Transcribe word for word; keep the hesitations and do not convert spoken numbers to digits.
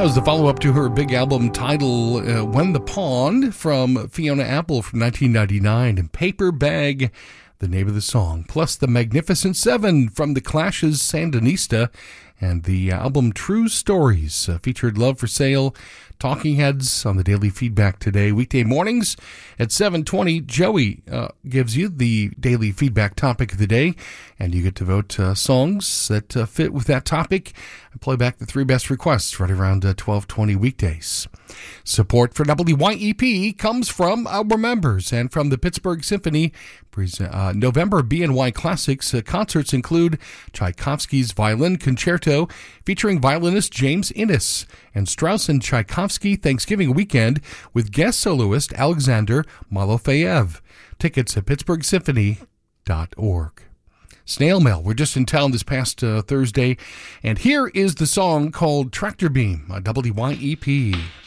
That was the follow-up to her big album title, uh, When the Pond, from Fiona Apple from nineteen ninety-nine, and Paper Bag, the name of the song, plus the Magnificent Seven from The Clash's Sandinista, and the album True Stories, uh, featured Love for Sale, Talking Heads on the Daily Feedback today. Weekday mornings at seven twenty, Joey uh, gives you the Daily Feedback topic of the day, and you get to vote uh, songs that uh, fit with that topic and play back the three best requests right around uh, twelve twenty weekdays. Support for W Y E P comes from our members and from the Pittsburgh Symphony. Uh, November B N Y Classics uh, concerts include Tchaikovsky's Violin Concerto featuring violinist James Innes, and Strauss and Tchaikovsky Thanksgiving Weekend with guest soloist Alexander Malofeyev. Tickets at pittsburgh symphony dot org. Snail Mail, we're just in town this past uh, Thursday, and here is the song called Tractor Beam on W Y E P.